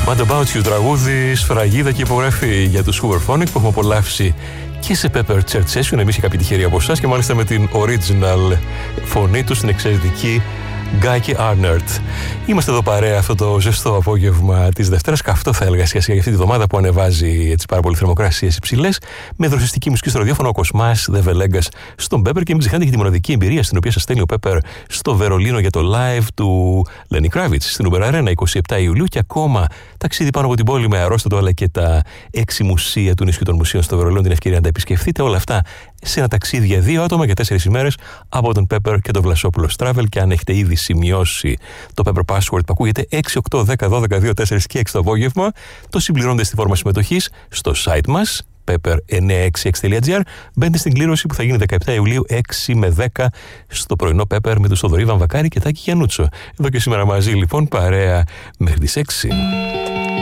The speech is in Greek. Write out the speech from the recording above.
Mad About You, τραγούδι, σφραγίδα και υπογραφή για τους Hooverphonic που έχουμε απολαύσει και σε Pepper Church Session, εμείς και κάποιοι τυχεροί από εσάς, και μάλιστα με την original φωνή τους, την εξαιρετική Γκάικι Άρνερτ. Είμαστε εδώ παρέα αυτό το ζεστό απόγευμα της Δευτέρας, καυτό θα έλεγα για αυτή τη βδομάδα που ανεβάζει έτσι πάρα πολύ θερμοκρασίες υψηλές, με δροσιστική μουσική στο ραδιόφωνο, ο Κοσμάς The Velegas στον Pepper, και μην ξεχνάτε και τη μοναδική εμπειρία στην οποία σας στέλνει ο Pepper στο Βερολίνο για το live του Lenny Kravitz στην Uber Arena 27 Ιουλίου, και ακόμα ταξίδι πάνω από την πόλη με αερόστατο, αλλά και τα 6 μουσεία του νησιού των μουσείων στο Βερολίνο, την ευκαιρία να τα επισκεφτείτε όλα αυτά σε ένα ταξίδι για 2 άτομα για 4 ημέρες από τον Pepper και τον Βλασόπουλος Travel. Και αν έχετε ήδη σημειώσει το Pepper Password που ακούγεται 6, 8, 10, 12, 2, 4 και 6 το απόγευμα, το συμπληρώνετε στη φόρμα συμμετοχής στο site μας pepper966.gr. Μπαίνετε στην κλήρωση που θα γίνει 17 Ιουλίου 6 με 10 στο πρωινό Pepper με τους Θοδωρή Βαμβακάρη και Τάκη Γιαννούτσο. Εδώ και σήμερα μαζί λοιπόν, παρέα μέχρι τις 6.